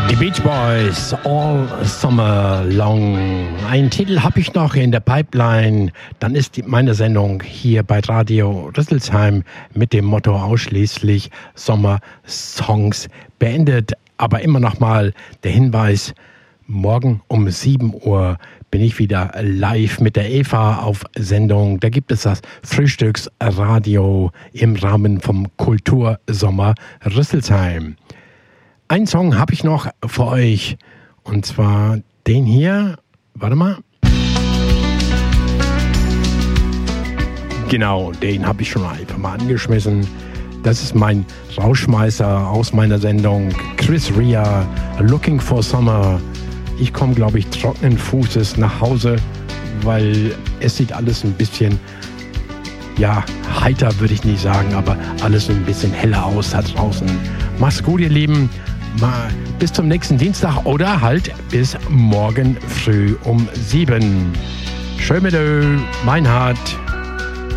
Die Beach Boys, All Summer Long. Einen Titel habe ich noch in der Pipeline. Dann ist meine Sendung hier bei Radio Rüsselsheim mit dem Motto ausschließlich Sommersongs beendet. Aber immer noch mal der Hinweis, morgen um 7 Uhr bin ich wieder live mit der Eva auf Sendung. Da gibt es das Frühstücksradio im Rahmen vom Kultursommer Rüsselsheim. Einen Song habe ich noch für euch und zwar den hier. Warte mal. Genau, den habe ich schon einfach mal angeschmissen. Das ist mein Rauschmeißer aus meiner Sendung. Chris Rea, Looking for Summer. Ich komme, glaube ich, trockenen Fußes nach Hause, weil es sieht alles ein bisschen, ja, heiter würde ich nicht sagen, aber alles ein bisschen heller aus da draußen. Macht's gut, ihr Lieben. Mal bis zum nächsten Dienstag oder halt bis morgen früh um 7. Schön mit Meinhard.